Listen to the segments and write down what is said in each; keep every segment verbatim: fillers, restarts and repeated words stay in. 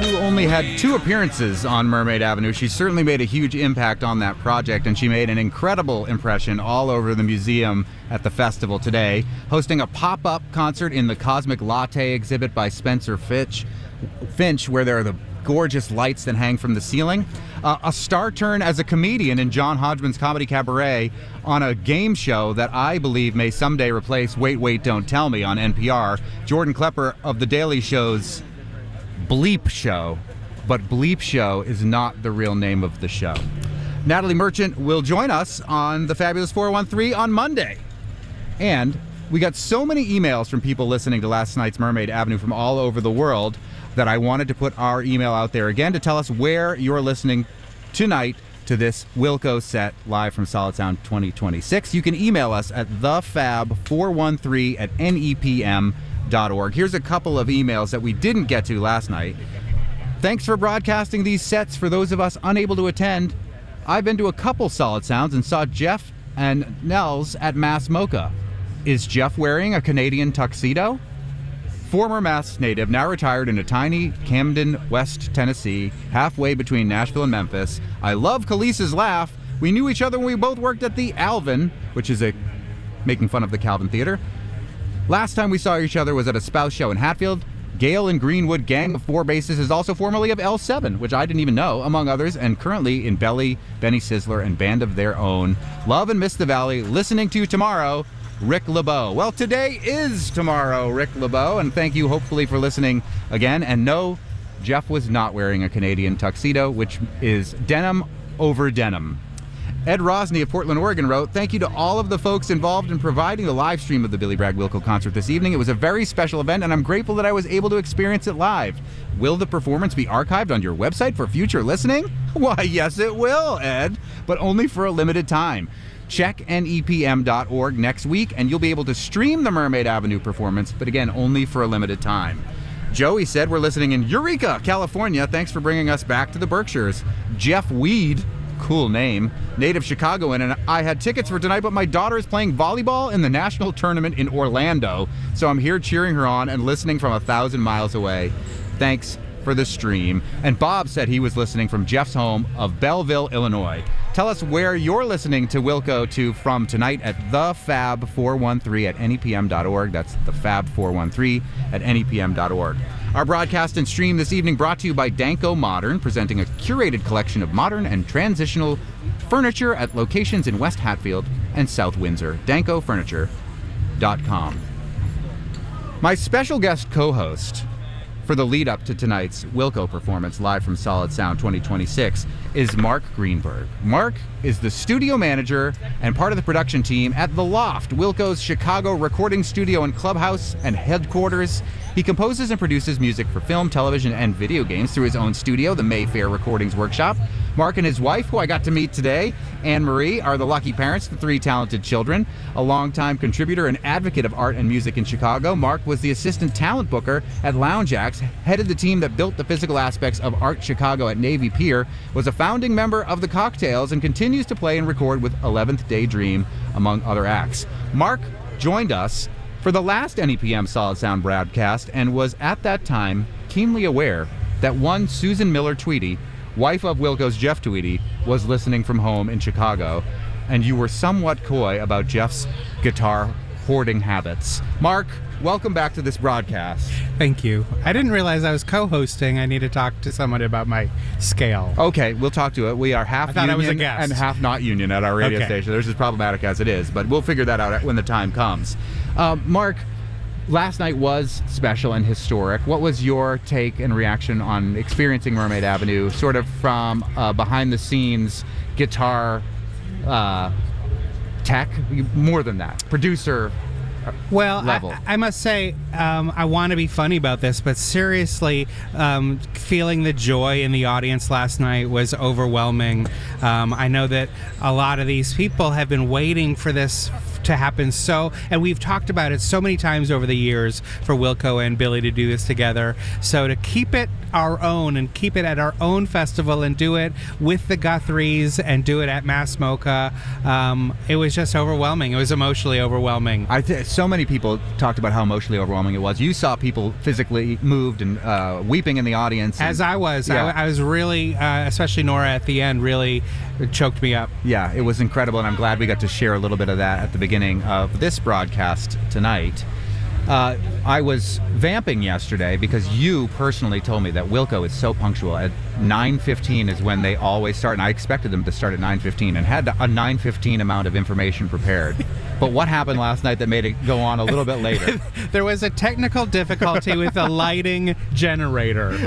who only had two appearances on Mermaid Avenue, she certainly made a huge impact on that project, and she made an incredible impression all over the museum at the festival today, hosting a pop-up concert in the Cosmic Latte exhibit by Spencer Finch, Finch, where there are the gorgeous lights that hang from the ceiling. Uh, a star turn as a comedian in John Hodgman's Comedy Cabaret on a game show that I believe may someday replace Wait, Wait, Don't Tell Me on N P R. Jordan Klepper of The Daily Show's Bleep Show, but Bleep Show is not the real name of the show. Natalie Merchant will join us on the Fabulous four one three on Monday. And we got so many emails from people listening to last night's Mermaid Avenue from all over the world that I wanted to put our email out there again to tell us where you're listening tonight to this Wilco set live from Solid Sound twenty twenty-six. You can email us at the fab four one three at N E P M dot org. Here's a couple of emails that we didn't get to last night. Thanks for broadcasting these sets for those of us unable to attend. I've been to a couple Solid Sounds and saw Jeff and Nels at Mass Mocha. Is Jeff wearing a Canadian tuxedo? Former Mass native, now retired in a tiny Camden, West Tennessee, halfway between Nashville and Memphis. I love Khalees's laugh. We knew each other when we both worked at the Alvin, which is a making fun of the Calvin Theater. Last time we saw each other was at a Spouse show in Hatfield. Gail and Greenwood Gang of Four Bases is also formerly of L seven, which I didn't even know, among others, and currently in Belly, Benny Sizzler, and Band of Their Own. Love and miss the Valley. Listening to tomorrow, Rick LeBeau. Well, today is tomorrow, Rick LeBeau, and thank you hopefully for listening again. And no, Jeff was not wearing a Canadian tuxedo, which is denim over denim. Ed Rosny of Portland, Oregon wrote, thank you to all of the folks involved in providing the live stream of the Billy Bragg Wilco concert this evening. It was a very special event, and I'm grateful that I was able to experience it live. Will the performance be archived on your website for future listening? Why, yes it will, Ed, but only for a limited time. Check N E P M dot org next week, and you'll be able to stream the Mermaid Avenue performance, but again, only for a limited time. Joey said we're listening in Eureka, California. Thanks for bringing us back to the Berkshires. Jeff Weed, cool name, native Chicagoan, and I had tickets for tonight, but my daughter is playing volleyball in the national tournament in Orlando, so I'm here cheering her on and listening from a thousand miles away. Thanks for the stream. And Bob said he was listening from Jeff's home of Belleville, Illinois. Tell us where you're listening to Wilco to from tonight at the fab four one three at N E P M dot org. That's the fab four one three at N E P M dot org. Our broadcast and stream this evening brought to you by Danko Modern, presenting a curated collection of modern and transitional furniture at locations in West Hatfield and South Windsor. danko furniture dot com. My special guest co-host for the lead up to tonight's Wilco performance live from Solid Sound twenty twenty-six is Mark Greenberg. Mark is the studio manager and part of the production team at The Loft, Wilco's Chicago recording studio and clubhouse and headquarters. He composes and produces music for film, television, and video games through his own studio, the Mayfair Recordings Workshop. Mark and his wife, who I got to meet today, Anne Marie, are the lucky parents to three talented children. A longtime contributor and advocate of art and music in Chicago, Mark was the assistant talent booker at Lounge Acts, headed the team that built the physical aspects of Art Chicago at Navy Pier, was a founding member of the Cocktails, and continues to play and record with eleventh Day Dream, among other acts. Mark joined us for the last N E P M Solid Sound broadcast and was at that time keenly aware that one Susan Miller Tweedy, wife of Wilco's Jeff Tweedy, was listening from home in Chicago, and you were somewhat coy about Jeff's guitar hoarding habits. Mark, welcome back to this broadcast. Thank you. I didn't realize I was co-hosting. I need to talk to someone about my scale. Okay, we'll talk to it. We are half I thought I was a union guest. and half not union at our radio Okay. station. There's as problematic as it is, but we'll figure that out when the time comes. Uh, Mark, last night was special and historic. What was your take and reaction on experiencing Mermaid Avenue, sort of from uh, behind-the-scenes guitar uh, tech, more than that, producer Well, level? I, I must say, um, I want to be funny about this, but seriously, um, feeling the joy in the audience last night was overwhelming. Um, I know that a lot of these people have been waiting for this to happen. So, and we've talked about it so many times over the years for Wilco and Billy to do this together. So to keep it our own and keep it at our own festival and do it with the Guthries and do it at Mass Mocha, um, it was just overwhelming. It was emotionally overwhelming. I th- so many people talked about how emotionally overwhelming it was. You saw people physically moved and uh, weeping in the audience. And, As I was. yeah. I, I was really, uh, especially Nora at the end, really choked me up. Yeah, it was incredible, and I'm glad we got to share a little bit of that at the beginning of this broadcast tonight. Uh, I was vamping yesterday because you personally told me that Wilco is so punctual. At nine fifteen is when they always start, and I expected them to start at nine fifteen and had a nine fifteen amount of information prepared. But what happened last night that made it go on a little bit later? There was a technical difficulty with the lighting generator.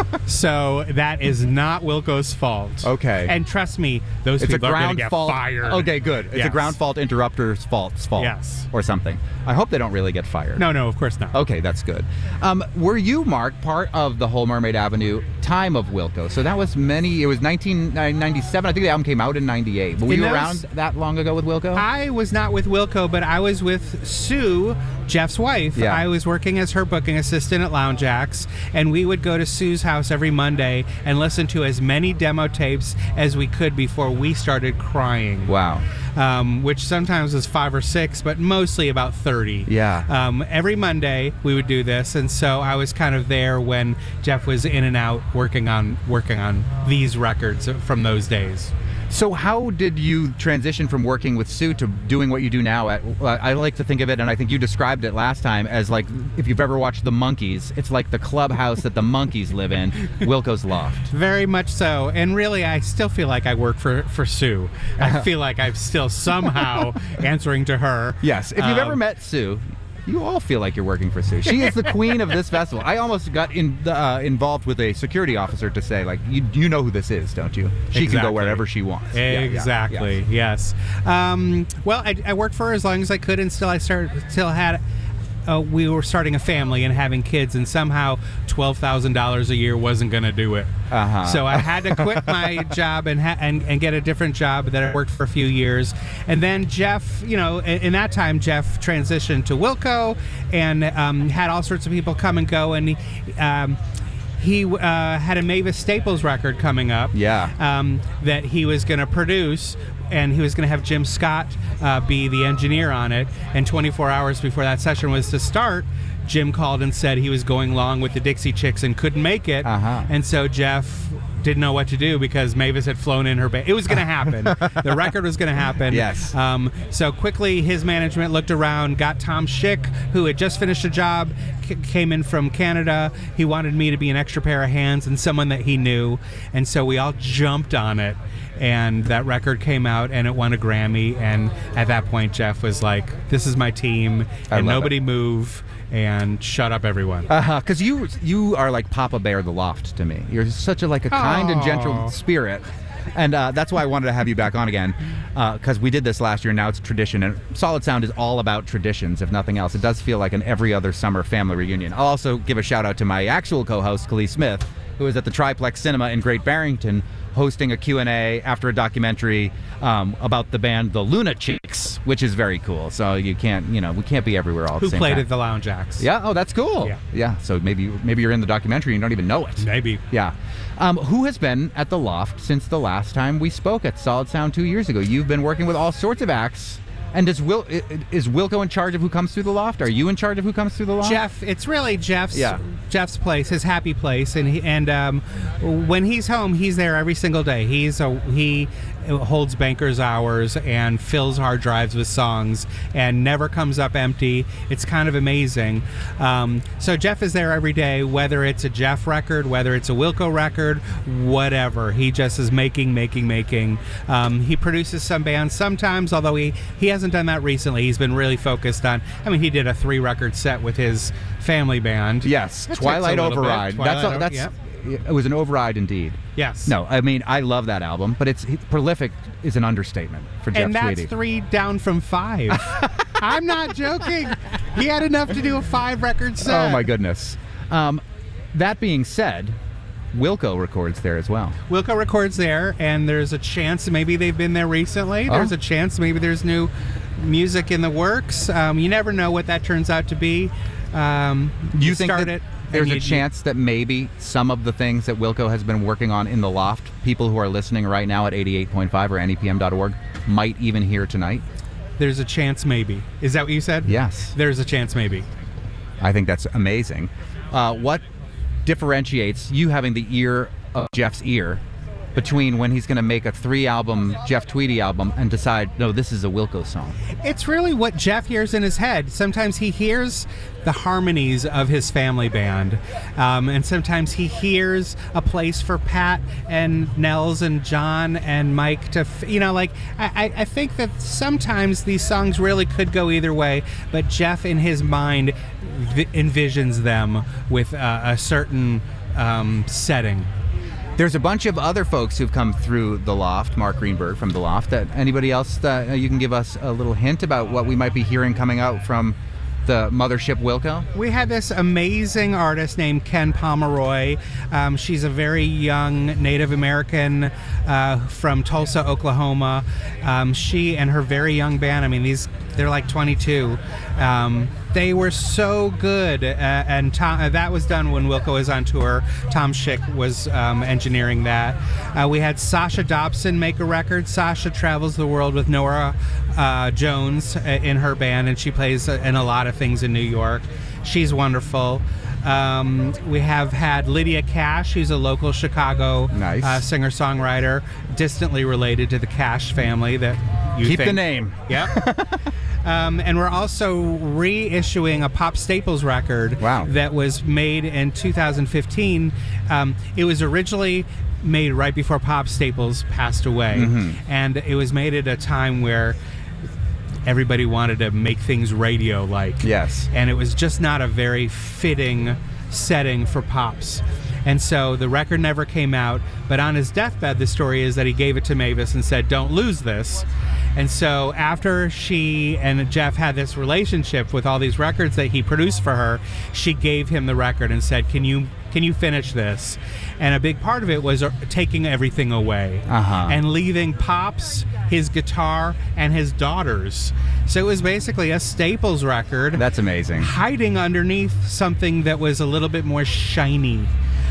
So that is not Wilco's fault. Okay. And trust me, those It's a people are going to ground get fault. fired. Okay, good. It's Yes. a ground fault interrupter's fault's fault. Yes. Or something. I hope they don't really get fired. No, no, of course not. Okay, that's good. Um, were you, Mark, part of the whole Mermaid Avenue time of Wilco? So that was many, it was nineteen ninety-seven. I think the album came out in ninety-eight. But were In you those- around that long ago with Wilco? I was not with Wilco, but I was with Sue, Jeff's wife. Yeah. I was working as her booking assistant at Lounge Acts, and we would go to Sue's house every Monday and listen to as many demo tapes as we could before we started crying. Wow. Um, which sometimes was five or six, but mostly about thirty. Yeah. Um, every Monday we would do this, and so I was kind of there when Jeff was in and out working on working on these records from those days. So how did you transition from working with Sue to doing what you do now? At, uh, I like to think of it, and I think you described it last time, as like, if you've ever watched The Monkees, it's like the clubhouse that the monkeys live in, Wilco's Loft. Very much so. And really, I still feel like I work for, for Sue. I feel like I'm still somehow answering to her. Yes. If you've Um, ever met Sue, you all feel like you're working for Sue. She is the queen of this festival. I almost got in, uh, involved with a security officer to say, like, you, you know who this is, don't you? She can Exactly. go wherever she wants. Yeah, yeah, Exactly. yes. Yes. Um, well, I, I worked for her as long as I could, and still I started, still had. Uh, we were starting a family and having kids, and somehow twelve thousand dollars a year wasn't going to do it. Uh-huh. So I had to quit my job and, ha- and and get a different job that I worked for a few years. And then Jeff, you know, in, in that time, Jeff transitioned to Wilco and um, had all sorts of people come and go. And he, um, he uh, had a Mavis Staples record coming up Yeah. um, that he was going to produce, and he was going to have Jim Scott uh, be the engineer on it. And twenty-four hours before that session was to start, Jim called and said he was going along with the Dixie Chicks and couldn't make it. Uh-huh. And so Jeff didn't know what to do because Mavis had flown in her band. It was going to happen. The record was going to happen. Yes. Um, so quickly, his management looked around, got Tom Schick, who had just finished a job, c- came in from Canada. He wanted me to be an extra pair of hands and someone that he knew. And so we all jumped on it. And that record came out, and it won a Grammy. And at that point, Jeff was like, "This is my team, I and love nobody it. move, and shut up, everyone." Uh-huh, because you you are like Papa Bear the Loft to me. You're such a like a kind and gentle Aw. spirit, and uh, that's why I wanted to have you back on again, because we did this last year. Now it's tradition, and Solid Sound is all about traditions, if nothing else. It does feel like an every other summer family reunion. I'll also give a shout out to my actual co-host, Khalees Smith, who is at the Triplex Cinema in Great Barrington, hosting a Q and A after a documentary um, about the band The Luna Chicks, which is very cool. So you can't, you know, we can't be everywhere all at Who the same played time. at the Lounge Acts? Yeah. Oh, that's cool. Yeah. Yeah. So maybe maybe you're in the documentary and you don't even know it. Maybe. Yeah. Um, who has been at the Loft since the last time we spoke at Solid Sound two years ago? You've been working with all sorts of acts. And does Will i- i- is Wilco in charge of who comes through the Loft? Are you in charge of who comes through the Loft? Jeff, it's really Jeff's Yeah. Jeff's place, his happy place, and he, and um, when he's home, he's there every single day. He's a he holds bankers hours and fills hard drives with songs and never comes up empty. It's kind of amazing. Um, so Jeff is there every day, whether it's a Jeff record, whether it's a Wilco record, whatever. He just is making, making, making. Um, he produces some bands sometimes, although he he hasn't done that recently. He's been really focused on. I mean, he did a three record set with his family band. Yes. That Twilight takes a little bit. Override. Twilight that's a, Over- that's yep. it was an override indeed. Yes. No, I mean I love that album, but it's he, prolific is an understatement for Jeff And that's Tweedy. three down from five. I'm not joking. He had enough to do a five record set. Oh my goodness. Um, that being said, Wilco records there as well. Wilco records there, and there's a chance maybe they've been there recently. There's Oh. a chance maybe there's new music in the works. Um, you never know what that turns out to be. Um, you, you think start that it, there's and a you- chance that maybe some of the things that Wilco has been working on in the loft, people who are listening right now at eighty-eight point five or N E P M dot org might even hear tonight? There's a chance, maybe. Is that what you said? Yes. There's a chance, maybe. I think that's amazing. Uh, what differentiates you having the ear of Jeff's ear between when he's going to make a three-album Jeff Tweedy album and decide, no, this is a Wilco song? It's really what Jeff hears in his head. Sometimes he hears the harmonies of his family band, um, and sometimes he hears a place for Pat and Nels and John and Mike to, f- you know, like, I, I think that sometimes these songs really could go either way, but Jeff in his mind v- envisions them with uh, a certain um, setting. There's a bunch of other folks who've come through the loft, Mark Greenberg from the loft. That anybody else that you can give us a little hint about what we might be hearing coming out from the mothership Wilco? We had this amazing artist named Ken Pomeroy. Um, she's a very young Native American uh, from Tulsa, Oklahoma. Um, she and her very young band, I mean, these they're like twenty-two. Um, they were so good, uh, and Tom, uh, that was done when Wilco was on tour. Tom Schick was um, engineering that. Uh, we had Sasha Dobson make a record. Sasha travels the world with Nora uh, Jones in her band, and she plays in a lot of things in New York. She's wonderful. Um, we have had Lydia Cash, who's a local Chicago Nice. uh, singer-songwriter, distantly related to the Cash family. That you Keep think. the name. Yep. Um, and we're also reissuing a Pop Staples record Wow. that was made in two thousand fifteen. Um, it was originally made right before Pop Staples passed away, Mhm. and it was made at a time where everybody wanted to make things radio-like. Yes. And it was just not a very fitting setting for Pops. And so the record never came out, but on his deathbed, the story is that he gave it to Mavis and said, "Don't lose this." And so after she and Jeff had this relationship with all these records that he produced for her, she gave him the record and said, "Can you can you finish this?" And a big part of it was uh, taking everything away Uh-huh. and leaving Pops, his guitar, and his daughters. So it was basically a Staples record That's amazing. hiding underneath something that was a little bit more shiny.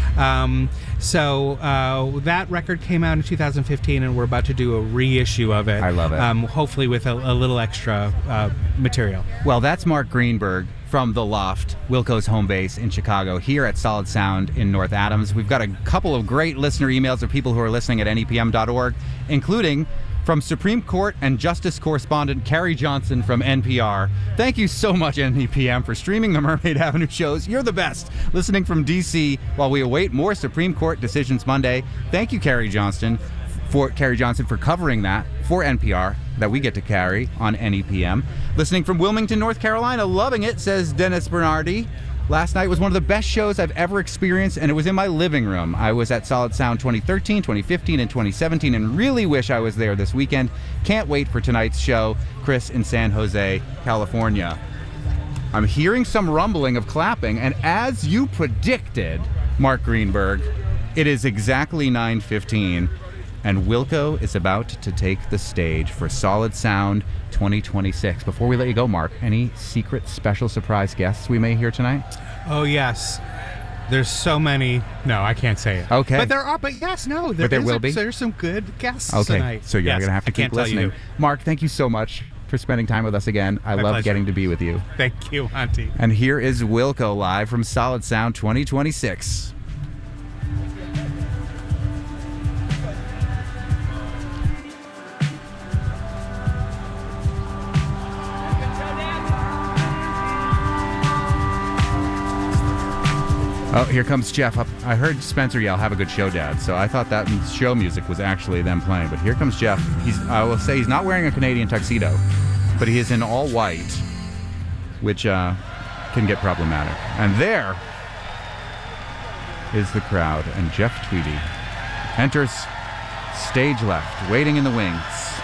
Um, so uh, that record came out in two thousand fifteen, and we're about to do a reissue of it. I love it. Um, hopefully with a, a little extra uh, material. Well, that's Mark Greenberg from The Loft, Wilco's home base in Chicago, here at Solid Sound in North Adams. We've got a couple of great listener emails of people who are listening at N E P M dot org, including from Supreme Court and Justice correspondent Carrie Johnson from N P R. Thank you so much, N E P M, for streaming the Mermaid Avenue shows. You're the best. Listening from D C while we await more Supreme Court decisions Monday. Thank you, Carrie Johnston, for Carrie Johnson for covering that for N P R that we get to carry on N E P M. Listening from Wilmington, North Carolina, loving it, says Dennis Bernardi. Last night was one of the best shows I've ever experienced, and it was in my living room. I was at Solid Sound twenty thirteen, twenty fifteen, and twenty seventeen, and really wish I was there this weekend. Can't wait for tonight's show. Chris in San Jose, California. I'm hearing some rumbling of clapping, and as you predicted, Mark Greenberg, it is exactly nine fifteen, and Wilco is about to take the stage for Solid Sound twenty twenty-six. Before we let you go, Mark, any secret special surprise guests we may hear tonight? Oh, yes. There's so many. No, I can't say it. Okay. But there are, but yes, no. But there is will a- be? There's some good guests Okay, tonight. so you're Yes, going to have to I keep can't tell you listening. who. Mark, thank you so much for spending time with us again. I My love pleasure. getting to be with you. Thank you, Auntie. And here is Wilco live from Solid Sound twenty twenty-six. Oh, here comes Jeff up. I heard Spencer yell, "Have a good show, Dad." So I thought that show music was actually them playing. But here comes Jeff. He's, I will say he's not wearing a Canadian tuxedo, but he is in all white, which uh, can get problematic. And there is the crowd, and Jeff Tweedy enters stage left, waiting in the wings.